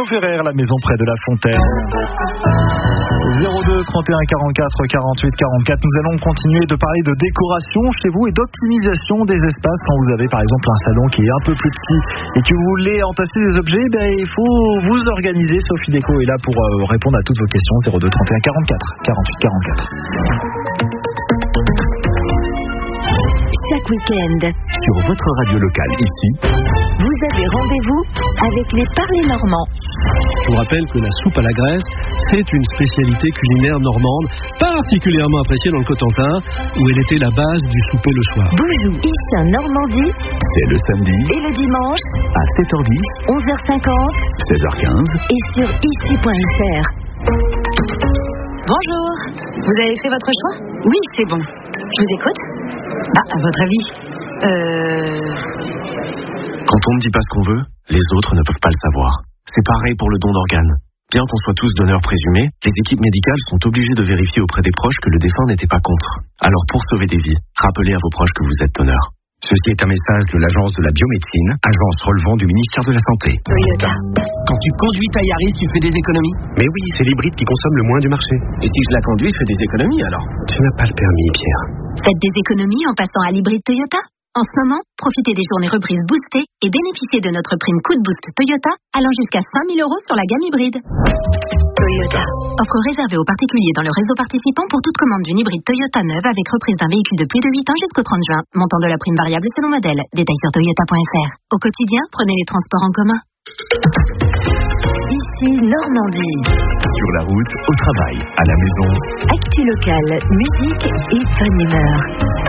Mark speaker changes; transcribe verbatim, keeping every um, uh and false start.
Speaker 1: Ferrer, la maison près de la Fontaine. zéro deux trente et un quarante-quatre quarante-huit quarante-quatre. Nous allons continuer de parler de décoration chez vous et d'optimisation des espaces. Quand vous avez par exemple un salon qui est un peu plus petit et que vous voulez entasser des objets, ben, il faut vous organiser. Sophie Déco est là pour euh, répondre à toutes vos questions. zéro deux trente et un quarante-quatre quarante-huit quarante-quatre.
Speaker 2: Chaque week-end,
Speaker 3: sur votre radio locale ici,
Speaker 2: vous avez rendez-vous avec les Parlers Normands.
Speaker 4: Je vous rappelle que la soupe à la graisse, c'est une spécialité culinaire normande, particulièrement appréciée dans le Cotentin, où elle était la base du souper le soir.
Speaker 2: Boujou, Issin, Normandie,
Speaker 3: c'est le samedi
Speaker 2: et le dimanche,
Speaker 3: à sept heures dix,
Speaker 2: onze heures cinquante,
Speaker 3: seize heures quinze,
Speaker 2: et sur ici point f r.
Speaker 5: Bonjour, vous avez fait votre choix? Oui, c'est bon. Je vous écoute. Ah, à votre avis Euh...
Speaker 6: Quand on ne dit pas ce qu'on veut, les autres ne peuvent pas le savoir. C'est pareil pour le don d'organes. Bien qu'on soit tous donneurs présumés, les équipes médicales sont obligées de vérifier auprès des proches que le défunt n'était pas contre. Alors pour sauver des vies, rappelez à vos proches que vous êtes donneur.
Speaker 3: Ceci est un message de l'Agence de la biomédecine, agence relevant du ministère de la Santé.
Speaker 2: Toyota.
Speaker 7: Quand tu conduis ta Yaris, tu fais des économies?
Speaker 3: Mais oui, c'est l'hybride qui consomme le moins du marché.
Speaker 7: Et si je la conduis, je fais des économies alors?
Speaker 3: Tu n'as pas le permis, Pierre.
Speaker 5: Faites des économies en passant à l'hybride Toyota. En ce moment, profitez des journées reprises boostées et bénéficiez de notre prime coup de boost Toyota allant jusqu'à cinq mille euros sur la gamme hybride.
Speaker 2: Toyota.
Speaker 5: Offre réservée aux particuliers dans le réseau participant pour toute commande d'une hybride Toyota neuve avec reprise d'un véhicule de plus de huit ans jusqu'au trente juin. Montant de la prime variable selon modèle. Détails sur toyota point f r. Au quotidien, prenez les transports en commun.
Speaker 2: Ici Normandie.
Speaker 3: Sur la route, au travail, à la maison.
Speaker 2: Actu locale, musique et bonne humeur.